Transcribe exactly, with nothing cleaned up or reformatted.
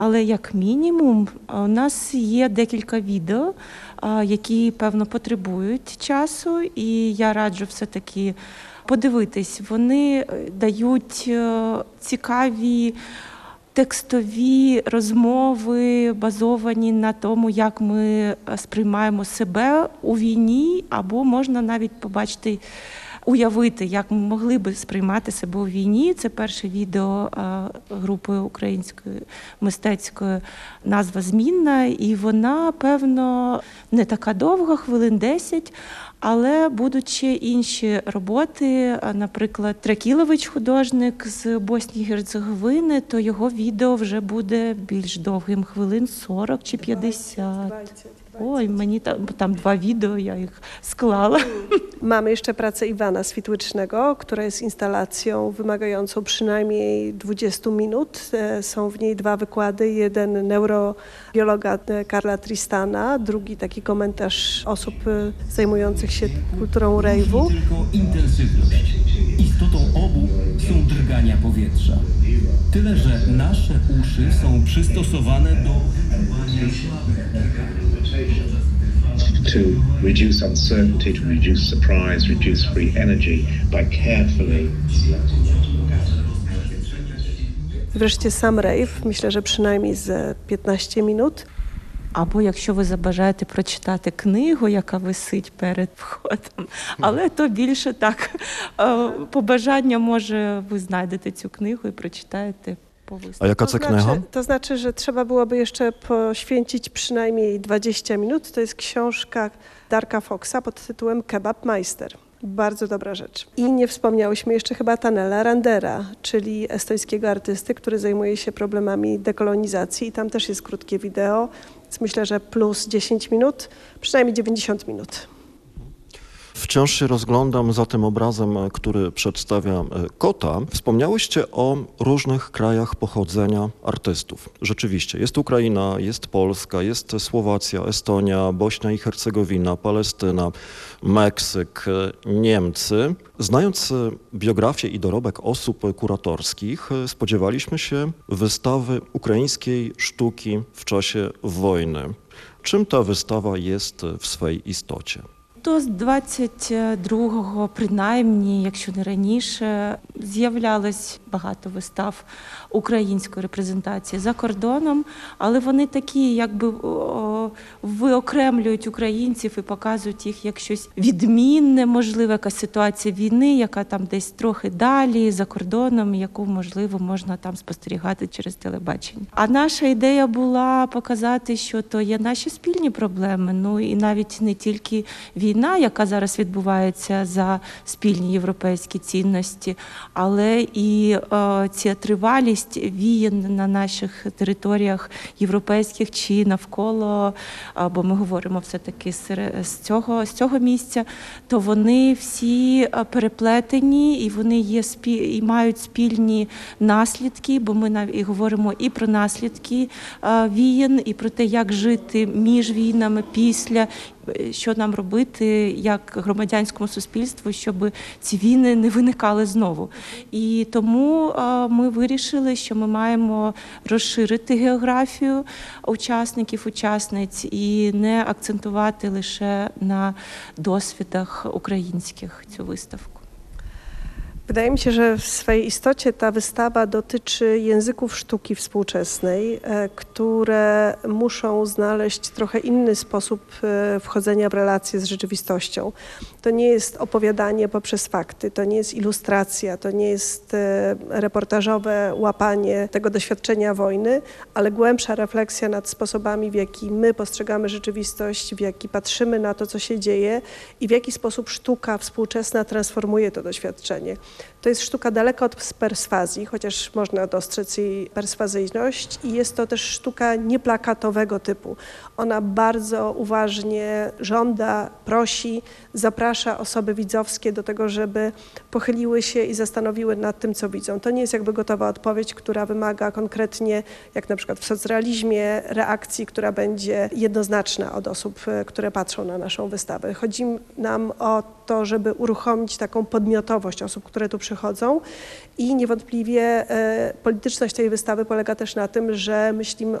Але як мінімум у нас є декілька відео, які, певно, потребують часу, і я раджу все-таки подивитись. Вони дають цікаві текстові розмови, базовані на тому, як ми сприймаємо себе у війні, або можна навіть побачити, уявити, як ми могли би сприймати себе у війні. Це перше відео групи української мистецької, назва «Змінна», і вона, певно, не така довга, хвилин десять, але будуть ще інші роботи, наприклад, Тракілович, художник з Боснії і Герцеговини, то його відео вже буде більш довгим, хвилин сорок чи п'ятдесят. Ой, meni tam, tam dwa wideo, ja ich sklała. Mamy jeszcze pracę Iwana Switłycznego, która jest instalacją wymagającą przynajmniej dwudziestu minut. Są w niej dwa wykłady, jeden neurobiologa Karla Tristana, drugi taki komentarz osób zajmujących się kulturą rave'u. Tylko intensywność. Istotą obu są drgania powietrza. Tyle, że nasze uszy są przystosowane do to reduce uncertainty, to reduce surprise, reduce free energy by carefully. Wreszcie sam rave, myślę, że przynajmniej z piętnaście minut. Або якщо ви забажаєте прочитати книгу, яка висить перед входом, але то більше так, по бажанню, може, ви знайдете цю книгу і прочитаєте. A jaka to kniha? Znaczy, to znaczy, że trzeba byłoby jeszcze poświęcić przynajmniej dwadzieścia minut. To jest książka Darka Foxa pod tytułem Kebabmeister. Bardzo dobra rzecz. I nie wspomniałyśmy jeszcze chyba Tanela Randera, czyli estońskiego artysty, który zajmuje się problemami dekolonizacji. I tam też jest krótkie wideo, więc myślę, że plus dziesięć minut, przynajmniej dziewięćdziesiąt minut. Wciąż się rozglądam za tym obrazem, który przedstawia kota. Wspomniałyście o różnych krajach pochodzenia artystów. Rzeczywiście, jest Ukraina, jest Polska, jest Słowacja, Estonia, Bośnia i Hercegowina, Palestyna, Meksyk, Niemcy. Znając biografię i dorobek osób kuratorskich, spodziewaliśmy się wystawy ukraińskiej sztuki w czasie wojny. Czym ta wystawa jest w swej istocie? То з двадцять другого, принаймні, якщо не раніше, з'являлось багато вистав української репрезентації за кордоном, але вони такі, якби о, виокремлюють українців і показують їх як щось відмінне, можливо, якась ситуація війни, яка там десь трохи далі, за кордоном, яку, можливо, можна там спостерігати через телебачення. А наша ідея була показати, що то є наші спільні проблеми, ну і навіть не тільки війна, яка зараз відбувається за спільні європейські цінності, але і о, ця тривалість війн на наших територіях європейських чи навколо, бо ми говоримо все-таки з цього, з цього місця, то вони всі переплетені і вони є спіль, і мають спільні наслідки, бо ми навіть і говоримо і про наслідки війн, і про те, як жити між війнами, після, що нам робити як громадянському суспільству, щоб ці війни не виникали знову. І тому ми вирішили, що ми маємо розширити географію учасників, учасниць і не акцентувати лише на досвідах українських цю виставку. Wydaje mi się, że w swej istocie ta wystawa dotyczy języków sztuki współczesnej, które muszą znaleźć trochę inny sposób wchodzenia w relacje z rzeczywistością. To nie jest opowiadanie poprzez fakty, to nie jest ilustracja, to nie jest reportażowe łapanie tego doświadczenia wojny, ale głębsza refleksja nad sposobami, w jaki my postrzegamy rzeczywistość, w jaki patrzymy na to, co się dzieje i w jaki sposób sztuka współczesna transformuje to doświadczenie. To jest sztuka daleka od perswazji, chociaż można dostrzec jej perswazyjność i jest to też sztuka nieplakatowego typu. Ona bardzo uważnie żąda, prosi, zaprasza osoby widzowskie do tego, żeby pochyliły się i zastanowiły nad tym, co widzą. To nie jest jakby gotowa odpowiedź, która wymaga konkretnie, jak na przykład w socrealizmie, reakcji, która będzie jednoznaczna od osób, które patrzą na naszą wystawę. Chodzi nam o to, żeby uruchomić taką podmiotowość osób, które tu przychodzą, przychodzą. I niewątpliwie e, polityczność tej wystawy polega też na tym, że myślimy